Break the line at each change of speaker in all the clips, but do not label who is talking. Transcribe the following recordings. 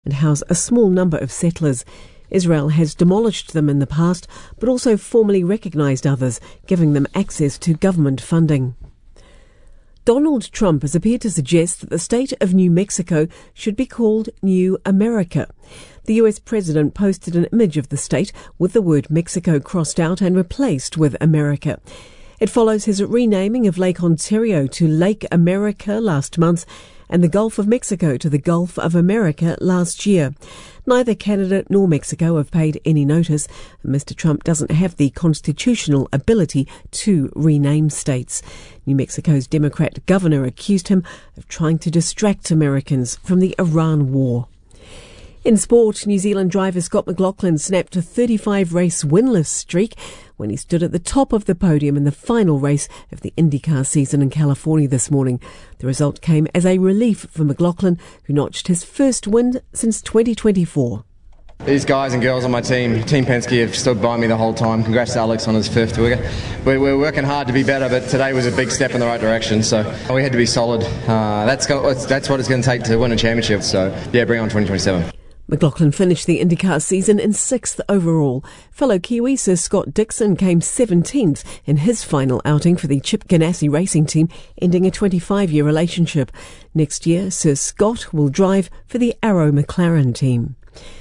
and house a small number of settlers. Israel has demolished them in the past, but also formally recognised others, giving them access to government funding. Donald Trump has appeared to suggest that the state of New Mexico should be called New America. The US president posted an image of the state with the word Mexico crossed out and replaced with America. It follows his renaming of Lake Ontario to Lake America last month and the Gulf of Mexico to the Gulf of America last year. Neither Canada nor Mexico have paid any notice. Mr. Trump doesn't have the constitutional ability to rename states. New Mexico's Democrat governor accused him of trying to distract Americans from the Iran war. In sport, New Zealand driver Scott McLaughlin snapped a 35-race winless streak when he stood at the top of the podium in the final race of the IndyCar season in California this morning. The result came as a relief for McLaughlin, who notched his first win since 2024.
These guys and girls on my team, Team Penske, have stood by me the whole time. Congrats to Alex on his fifth. We're working hard to be better, but today was a big step in the right direction, so we had to be solid. That's what it's going to take to win a championship, so yeah, bring on 2027.
McLaughlin finished the IndyCar season in 6th overall. Fellow Kiwi Sir Scott Dixon came 17th in his final outing for the Chip Ganassi racing team, ending a 25-year relationship. Next year, Sir Scott will drive for the Arrow McLaren team.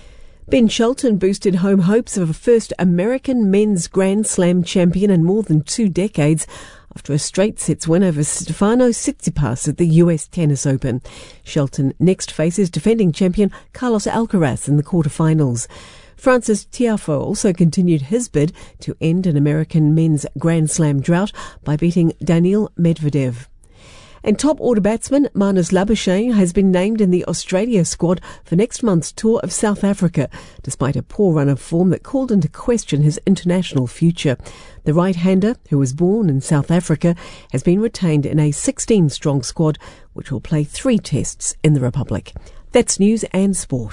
Ben Shelton boosted home hopes of a first American men's Grand Slam champion in more than 2 decades after a straight sets win over Stefano Tsitsipas at the US Tennis Open. Shelton next faces defending champion Carlos Alcaraz in the quarterfinals. Francis Tiafoe also continued his bid to end an American men's Grand Slam drought by beating Daniil Medvedev. And top order batsman Marnus Labuschagne has been named in the Australia squad for next month's tour of South Africa, despite a poor run of form that called into question his international future. The right-hander, who was born in South Africa, has been retained in a 16-strong squad, which will play 3 tests in the Republic. That's news and sport.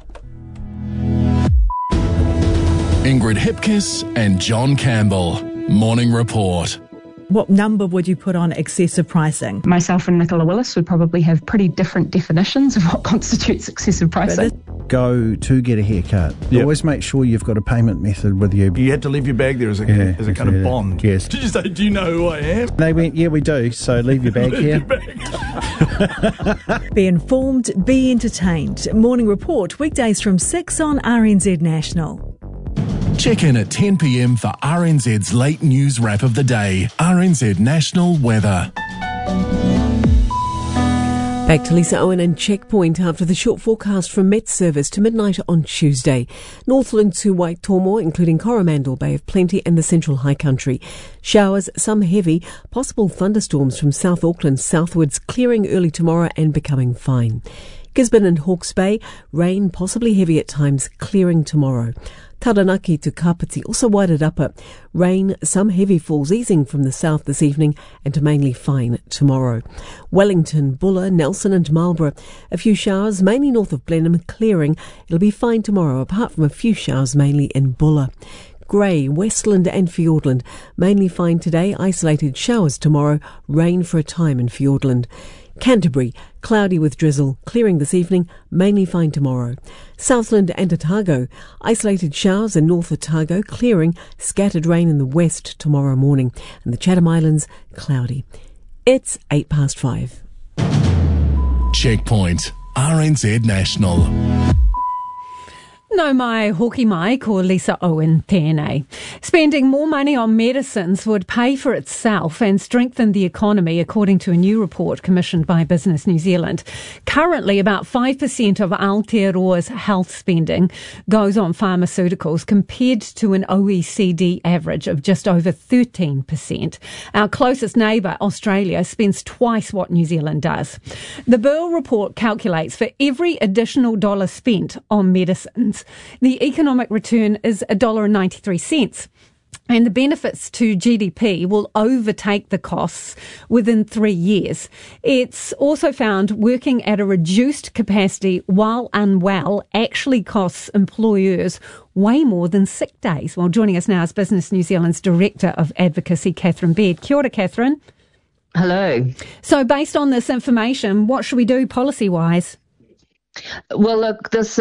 Ingrid Hipkiss and John Campbell. Morning Report.
What number would you put on excessive pricing?
Myself and Nicola Willis would probably have pretty different definitions of what constitutes excessive pricing.
Go to get a haircut.
Yep.
Always make sure you've got a payment method with you.
You had to leave your bag there as a kind of bond.
Yes.
Did you say, do you know who I am?
They went, yeah, we do, so leave your bag here.
Be informed, be entertained. Morning Report, weekdays from 6 on RNZ National.
Check in at 10 p.m. for RNZ's late news wrap of the day. RNZ National Weather.
Back to Lisa Owen and Checkpoint after the short forecast from Met Service to midnight on Tuesday. Northland to Waitomo, including Coromandel, Bay of Plenty and the Central High Country. Showers, some heavy, possible thunderstorms from South Auckland southwards, clearing early tomorrow and becoming fine. Gisborne and Hawke's Bay, rain possibly heavy at times, clearing tomorrow. Taranaki to Kapiti, also Wairarapa upper. Rain, some heavy falls easing from the south this evening and to mainly fine tomorrow. Wellington, Buller, Nelson and Marlborough. A few showers, mainly north of Blenheim, clearing. It'll be fine tomorrow, apart from a few showers mainly in Buller. Grey, Westland and Fiordland. Mainly fine today, isolated showers tomorrow, rain for a time in Fiordland. Canterbury, cloudy with drizzle, clearing this evening, mainly fine tomorrow. Southland and Otago, isolated showers in North Otago, clearing, scattered rain in the west tomorrow morning. And the Chatham Islands, cloudy. It's 5:08.
Checkpoint, RNZ National.
No mai hoki mai ko Lisa Owen tēnei. Spending more money on medicines would pay for itself and strengthen the economy, according to a new report commissioned by Business New Zealand. Currently, about 5% of Aotearoa's health spending goes on pharmaceuticals, compared to an OECD average of just over 13%. Our closest neighbour, Australia, spends twice what New Zealand does. The Burl report calculates for every additional dollar spent on medicines, the economic return is $1.93. And the benefits to GDP will overtake the costs within 3 years. It's also found working at a reduced capacity while unwell actually costs employers way more than sick days. Well, joining us now is Business New Zealand's Director of Advocacy, Catherine Baird. Kia ora, Catherine.
Hello.
So based on this information, what should we do policy-wise?
Well, look, this